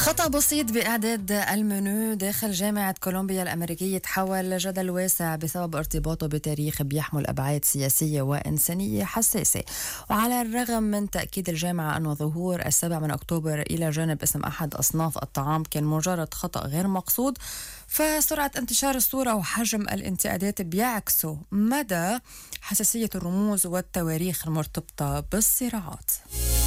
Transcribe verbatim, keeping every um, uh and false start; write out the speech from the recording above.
خطأ بسيط بإعداد المنيو داخل جامعة كولومبيا الأمريكية تحول لجدل واسع بسبب ارتباطه بتاريخ بيحمل أبعاد سياسية وإنسانية حساسة. وعلى الرغم من تأكيد الجامعة أن ظهور السابع من أكتوبر إلى جانب اسم أحد أصناف الطعام كان مجرد خطأ غير مقصود، فسرعة انتشار الصورة وحجم الانتقادات بيعكسوا مدى حساسية الرموز والتواريخ المرتبطة بالصراعات.